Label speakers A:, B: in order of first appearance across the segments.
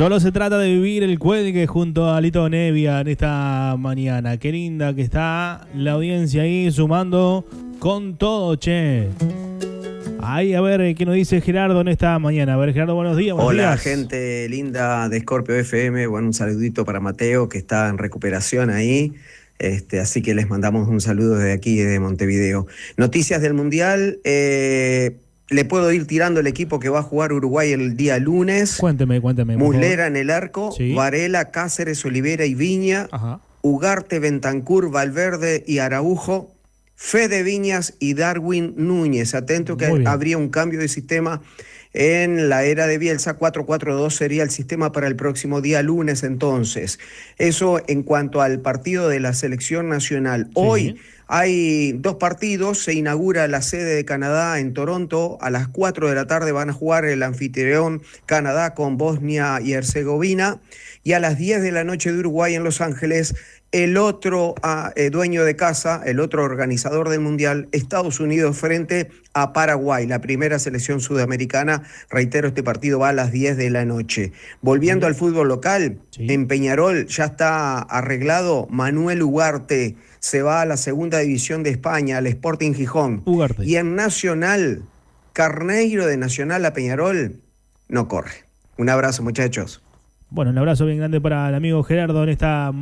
A: Solo se trata de vivir el cuelgue junto a Lito Nevia en esta mañana. Qué linda que está la audiencia ahí sumando con todo, che. Ahí, a ver, ¿qué nos dice Gerardo en esta mañana? A ver, Gerardo, buenos días.
B: Hola,
A: días.
B: gente linda de Scorpio FM. Bueno, un saludito para Mateo, que está en recuperación ahí. Así que les mandamos un saludo desde aquí, de Montevideo. Noticias del Mundial. Le puedo ir tirando el equipo que va a jugar Uruguay el día lunes.
A: Cuénteme.
B: Muslera en el arco,
A: Sí.
B: Varela, Cáceres, Olivera y Viña.
A: Ajá.
B: Ugarte, Bentancur, Valverde y Araujo. Fede Viñas y Darwin Núñez. Atento que habría un cambio de sistema en la era de Bielsa. 4-4-2 sería el sistema para el próximo día lunes entonces. Eso en cuanto al partido de la selección nacional. Sí. Hoy hay dos partidos. Se inaugura la sede de Canadá en Toronto. A las 4 de la tarde van a jugar el anfitrión Canadá con Bosnia y Herzegovina. Y a las 10 de la noche de Uruguay en Los Ángeles, el otro dueño de casa, el otro organizador del Mundial, Estados Unidos frente a Paraguay, la primera selección sudamericana. Reitero, este partido va a las 10 de la noche. Volviendo al fútbol local, en Peñarol ya está arreglado. Manuel Ugarte se va a la segunda división de España, al Sporting Gijón.
A: Ugarte.
B: Y en Nacional, Carneiro de Nacional a Peñarol no corre. Un abrazo, muchachos.
A: Bueno, un abrazo bien grande para el amigo Gerardo en esta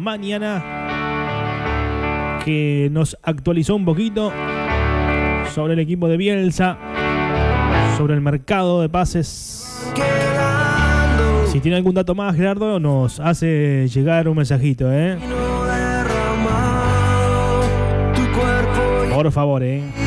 A: mañana, que nos actualizó un poquito sobre el equipo de Bielsa, sobre el mercado de pases. Si tiene algún dato más, Gerardo, nos hace llegar un mensajito, Por favor,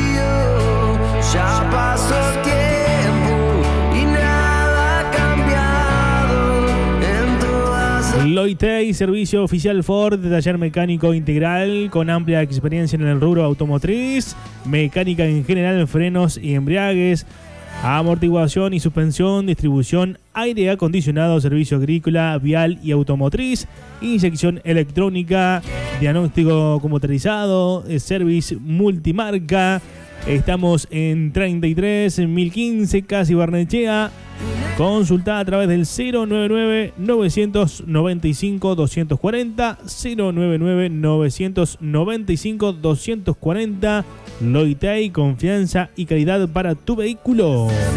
C: Ya pasó tiempo y nada ha cambiado en todas.
A: Loitei, servicio oficial Ford, de taller mecánico integral con amplia experiencia en el rubro automotriz, mecánica en general, frenos y embriagues, amortiguación y suspensión, distribución, aire acondicionado, servicio agrícola, vial y automotriz, inyección electrónica, diagnóstico computarizado, service multimarca. Estamos en 33.015, casi Barnechea. Consulta a través del 099-995-240, 099-995-240. Loitei, confianza y calidad para tu vehículo.